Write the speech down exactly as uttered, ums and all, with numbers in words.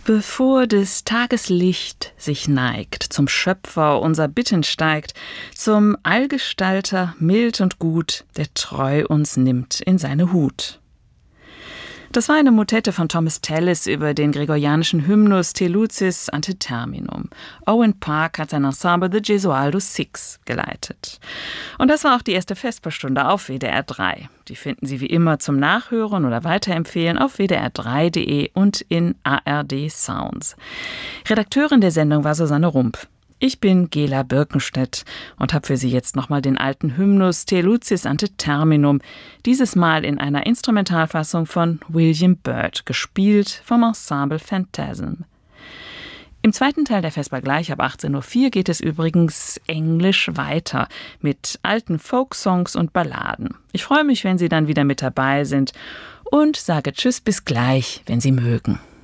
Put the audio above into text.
Bevor des Tages Licht sich neigt, zum Schöpfer unser Bitten steigt, zum Allgestalter mild und gut, der treu uns nimmt in seine Hut. Das war eine Motette von Thomas Tallis über den gregorianischen Hymnus Te Lucis ante terminum. Owen Park hat sein Ensemble The Gesualdo Six geleitet. Und das war auch die erste Vesperstunde auf W D R drei. Die finden Sie wie immer zum Nachhören oder Weiterempfehlen auf w d r drei punkt d e und in A R D Sounds. Redakteurin der Sendung war Susanne Rump. Ich bin Gela Birkenstedt und habe für Sie jetzt nochmal den alten Hymnus Te Lucis ante terminum, dieses Mal in einer Instrumentalfassung von William Byrd, gespielt vom Ensemble Phantasm. Im zweiten Teil der Vesper gleich ab achtzehn Uhr vier geht es übrigens englisch weiter mit alten Folksongs und Balladen. Ich freue mich, wenn Sie dann wieder mit dabei sind und sage Tschüss bis gleich, wenn Sie mögen.